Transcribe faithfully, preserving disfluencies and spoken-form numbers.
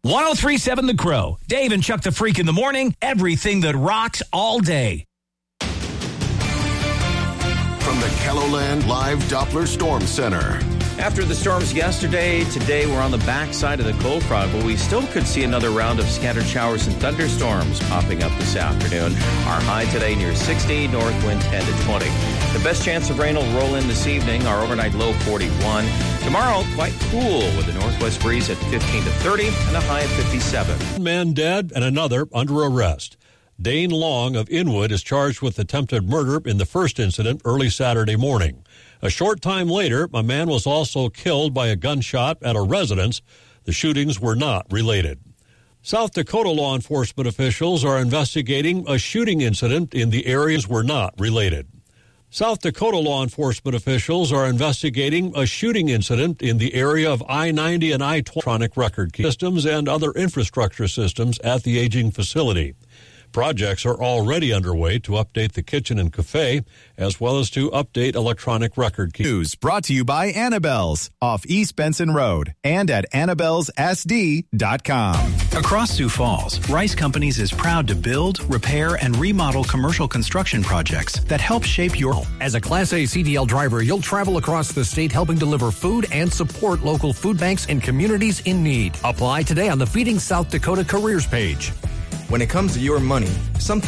one oh three point seven The Crow. Dave and Chuck the Freak in the morning. Everything that rocks all day. From the KELOLAND Live Doppler Storm Center. After the storms yesterday, today we're on the backside of the cold front, but we still could see another round of scattered showers and thunderstorms popping up this afternoon. Our high today near sixty, north wind ten to twenty. The best chance of rain will roll in this evening. Our overnight low forty-one. Tomorrow, quite cool with a northwest breeze at fifteen to thirty and a high of fifty-seven. One man dead and another under arrest. Dane Long of Inwood is charged with attempted murder in the first incident early Saturday morning. A short time later, a man was also killed by a gunshot at a residence. The shootings were not related. South Dakota law enforcement officials are investigating a shooting incident in the areas were not related. South Dakota law enforcement officials are investigating a shooting incident in the area of I ninety and I twenty electronic record systems and other infrastructure systems at the aging facility. Projects are already underway to update the kitchen and cafe, as well as to update electronic record keepers. News brought to you by Annabelle's off East Benson Road and at annabelles s d dot com. Across Sioux Falls, Rice Companies is proud to build, repair, and remodel commercial construction projects that help shape your... As a Class A C D L driver, you'll travel across the state helping deliver food and support local food banks and communities in need. Apply today on the Feeding South Dakota careers page. When it comes to your money, sometimes